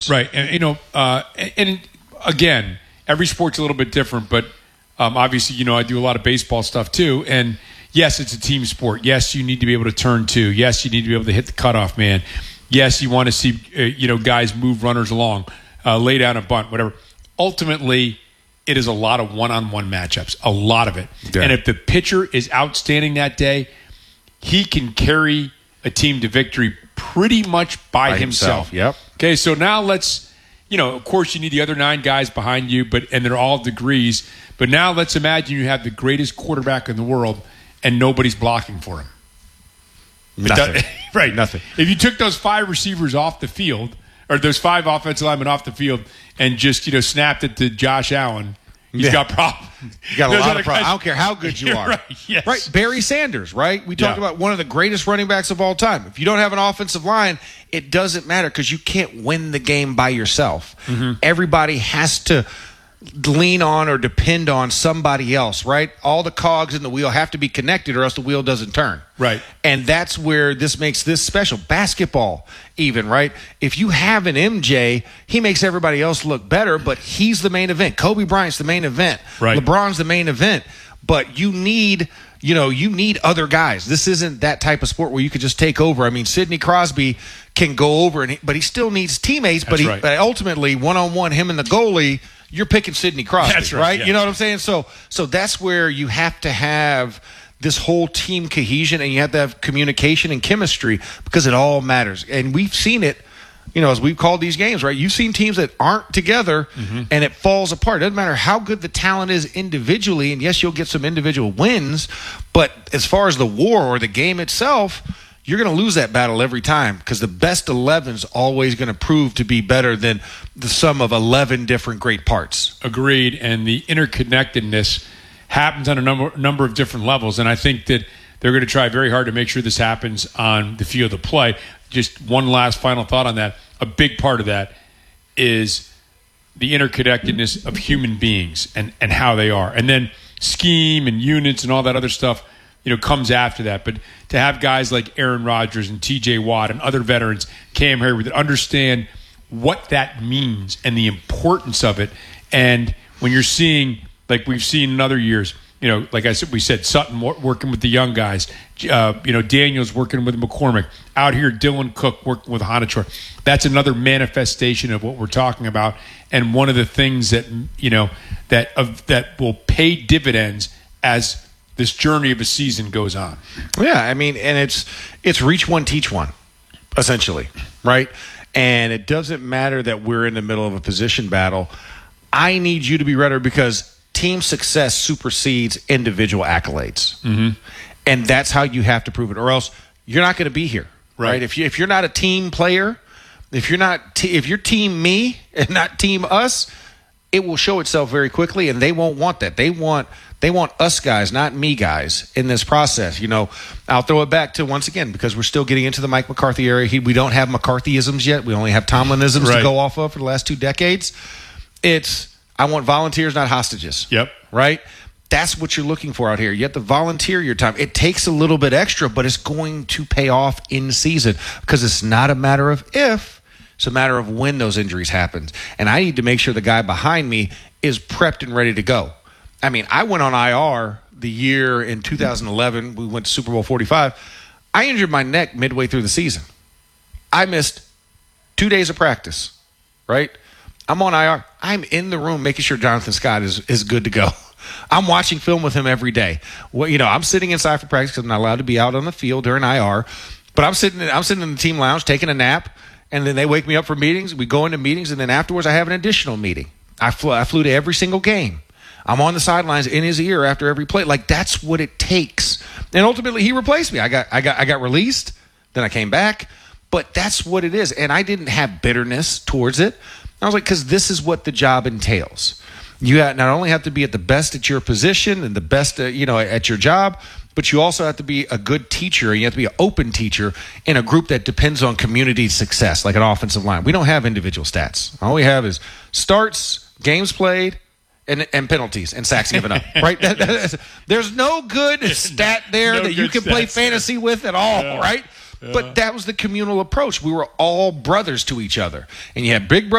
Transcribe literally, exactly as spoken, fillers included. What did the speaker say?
Right. And, you know, uh, and, and again, every sport's a little bit different, but um, obviously, you know, I do a lot of baseball stuff too. And yes, it's a team sport. Yes, you need to be able to turn two. Yes, you need to be able to hit the cutoff man. Yes, you want to see, uh, you know, guys move runners along, uh, lay down a bunt, whatever. Ultimately, it is a lot of one-on-one matchups, a lot of it. Yeah. And if the pitcher is outstanding that day, he can carry a team to victory pretty much by, by himself. himself. Yep. Okay, so now let's, you know, of course you need the other nine guys behind you, but and they're all degrees. But now let's imagine you have the greatest quarterback in the world and nobody's blocking for him. Nothing. Does, right. Nothing. If you took those five receivers off the field, or those five offensive linemen off the field, and just, you know, snapped it to Josh Allen, he's yeah. got problems. You got a Those lot of guys, problems. I don't care how good you are. Right, yes. right. Barry Sanders, right? We talked yeah. about one of the greatest running backs of all time. If you don't have an offensive line, it doesn't matter because you can't win the game by yourself. Mm-hmm. Everybody has to lean on or depend on somebody else, right? All the cogs in the wheel have to be connected or else the wheel doesn't turn. Right. And that's where this makes this special. Basketball, even, right? If you have an M J, he makes everybody else look better, but he's the main event. Kobe Bryant's the main event. Right. LeBron's the main event. But you need, you know, you need other guys. This isn't that type of sport where you could just take over. I mean, Sidney Crosby can go over, and he, but he still needs teammates. That's but, he, right. but ultimately, one-on-one, him and the goalie, you're picking Sidney Crosby, that's right? right? Yeah. You know what I'm saying? So, so that's where you have to have this whole team cohesion, and you have to have communication and chemistry because it all matters. And we've seen it, you know, as we've called these games, right? You've seen teams that aren't together, mm-hmm. and it falls apart. It doesn't matter how good the talent is individually, and yes, you'll get some individual wins, but as far as the war or the game itself, you're going to lose that battle every time because the best eleven is always going to prove to be better than the sum of eleven different great parts. Agreed. And the interconnectedness happens on a number number of different levels. And I think that they're going to try very hard to make sure this happens on the field of play. Just one last final thought on that. A big part of that is the interconnectedness of human beings and, and how they are. And then scheme and units and all that other stuff, you know, comes after that. But to have guys like Aaron Rodgers and T J Watt and other veterans, Cam Hayward, that understand what that means and the importance of it. And when you're seeing, like we've seen in other years, you know, like I said, we said Sutton working with the young guys, uh, you know, Daniels working with McCormick, out here Dylan Cook working with Honichor. That's another manifestation of what we're talking about, and one of the things that, you know, that of that will pay dividends as this journey of a season goes on. Yeah, I mean, and it's it's reach one, teach one, essentially, right? And it doesn't matter that we're in the middle of a position battle. I need you to be ready because team success supersedes individual accolades. Mm-hmm. And that's how you have to prove it, or else you're not going to be here, right? right? If you if you're not a team player, if you're not te- if you're team me and not team us, it will show itself very quickly, and they won't want that. They want they want us guys, not me guys, in this process. You know, I'll throw it back to, once again, because we're still getting into the Mike McCarthy area. He, we don't have McCarthyisms yet. We only have Tomlinisms right. to go off of for the last two decades. It's, I want volunteers, not hostages. Yep. Right? That's what you're looking for out here. You have to volunteer your time. It takes a little bit extra, but it's going to pay off in season because it's not a matter of if, it's a matter of when those injuries happen. And I need to make sure the guy behind me is prepped and ready to go. I mean, I went on I R the year in two thousand eleven. We went to Super Bowl forty-five. I injured my neck midway through the season. I missed two days of practice, right? I'm on I R. I'm in the room making sure Jonathan Scott is, is good to go. I'm watching film with him every day. Well, you know, I'm sitting inside for practice because I'm not allowed to be out on the field during I R. But I'm sitting, I'm sitting in the team lounge taking a nap, and then they wake me up for meetings. We go into meetings, and then afterwards I have an additional meeting. I flew, I flew to every single game. I'm on the sidelines in his ear after every play. Like, that's what it takes. And ultimately, he replaced me. I got, I got, I got released. Then I came back. But that's what it is. And I didn't have bitterness towards it. I was like, because this is what the job entails. You not only have to be at the best at your position and the best, uh, you know, at your job, but you also have to be a good teacher. You have to be an open teacher in a group that depends on community success, like an offensive line. We don't have individual stats. All we have is starts, games played, and, and penalties and sacks given up. Right? That, that, there's no good stat there no that you can play stats, fantasy yeah. with at all. Yeah. Right? Yeah. But that was the communal approach. We were all brothers to each other, and you had big brothers.